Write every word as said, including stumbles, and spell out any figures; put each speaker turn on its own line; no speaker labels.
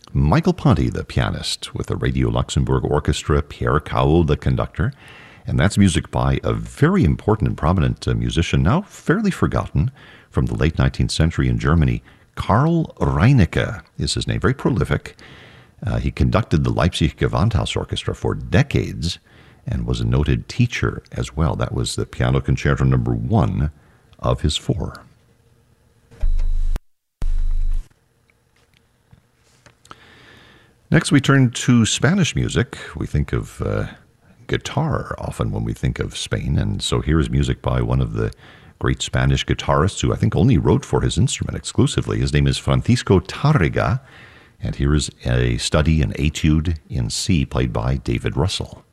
Michael Ponty, the pianist, with the Radio Luxembourg Orchestra, Pierre Cao, the conductor. And that's music by a very important and prominent uh, musician, now fairly forgotten, from the late nineteenth century in Germany. Karl Reinecke is his name, very prolific. Uh, he conducted the Leipzig Gewandhaus Orchestra for decades and was a noted teacher as well. That was the Piano Concerto number one of his four. Next, we turn to Spanish music. We think of uh, guitar often when we think of Spain, and so here is music by one of the great Spanish guitarists who I think only wrote for his instrument exclusively. His name is Francisco Tárrega, and here is a study, an etude in C played by David Russell.